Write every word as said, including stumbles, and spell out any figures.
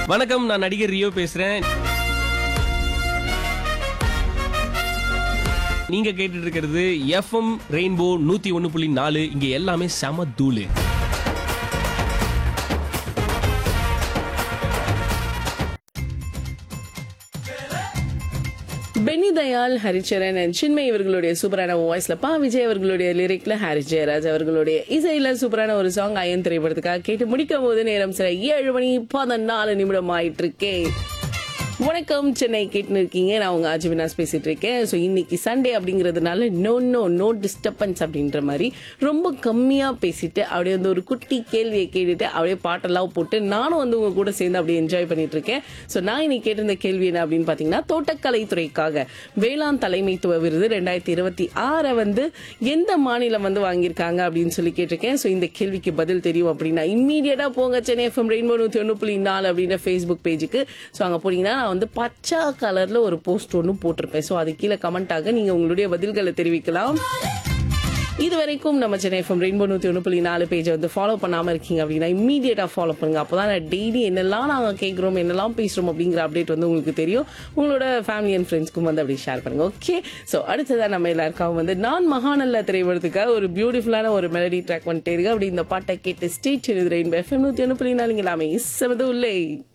வணக்கம், நான் நடிகர் ரியோ பேசுறேன். நீங்க கேட்டுட்டு இருக்கிறது எஃப்எம் ரெயின்போ நூத்தி ஒன்னு புள்ளி நாலு. இங்க எல்லாமே செம தூளு. பென்னி தயாள், ஹரிச்சரன் அண்ட் சின்மை இவர்களுடைய சூப்பரான வாய்ஸ்ல பா விஜய் அவர்களுடைய லிரிக்ல ஹாரிஸ் ஜெயராஜ் அவர்களுடைய இசையில சூப்பரான ஒரு சாங் அயன் திரைப்படத்துக்காக கேட்டு முடிக்கும் போது நேரம் சில ஏழு மணி பதினாலு நிமிடம் ஆயிட்டு இருக்கேன். வணக்கம், சென்னை கேட்டுன்னு இருக்கீங்க. நான் உங்க அஜிவினாஸ் பேசிட்டு இருக்கேன். ஸோ இன்னைக்கு சண்டே அப்படிங்கிறதுனால நோ நோ நோ டிஸ்டர்பன்ஸ் அப்படின்ற மாதிரி ரொம்ப கம்மியா பேசிட்டு அப்படியே வந்து ஒரு குட்டி கேள்வியை கேட்டுட்டு அப்படியே பாட்டெல்லாம் போட்டு நானும் வந்து உங்க கூட சேர்ந்து அப்படியே என்ஜாய் பண்ணிட்டு இருக்கேன். ஸோ நான் இன்னைக்கு கேட்டிருந்த கேள்வி என்ன அப்படின்னு பாத்தீங்கன்னா, தோட்டக்கலைத்துறைக்காக வேளாண் தலைமைத்துவ விருது ரெண்டாயிரத்தி இருபத்தி ஆறை வந்து எந்த மாநிலம் வந்து வாங்கியிருக்காங்க அப்படின்னு சொல்லி கேட்டிருக்கேன். ஸோ இந்த கேள்விக்கு பதில் தெரியும் அப்படின்னா இம்மீடியட்டா போங்க சென்னை எஃப்எம் ரெயின்போ நூத்தி ஒன்னு புள்ளி நாலு அப்படின்ற ஃபேஸ்புக் பேஜுக்கு. ஸோ அங்க போனீங்கன்னா வந்து பச்சை கலர்ல ஒரு போஸ்ட் ஒன்று போட்டிருப்பேன். ஸோ அது கீழே கமெண்ட் ஆக நீங்க உங்களுடைய பதில்களை தெரிவிக்கலாம். இது வரைக்கும் நம்ம சென்னை எஃப்எம் ரெயின்போ நூத்தி ஒன்று புள்ளி நாலு பேஜை வந்து ஃபாலோ பண்ணாம இருக்கீங்க அப்படின்னா இம்மீடியட்டா ஃபாலோ பண்ணுங்க. அப்போதான் டெய்லி என்னெல்லாம் நாங்கள் கேட்குறோம், என்னெல்லாம் பேசுறோம் அப்படிங்கிற அப்டேட் வந்து உங்களுக்கு தெரியும். உங்களோட ஃபேமிலி அண்ட் ஃப்ரெண்ட்ஸ்க்கும் வந்து அப்படி ஷேர் பண்ணுங்க. ஓகே, ஸோ அடுத்ததான் நம்ம எல்லாருக்கும் வந்து நான் மகாநல்ல திரைப்படத்துக்காக ஒரு பியூட்டிஃபுல்லான ஒரு மெலடி ட்ராக் வந்துட்டே இருக்கு. அப்படி இந்த பாட்டை கேட்டு ஸ்டேட் ரெயின்போ எஃப்எம் நூத்தி ஒன்று புள்ளி நாலு எல்லாமே செமது உள்ளே.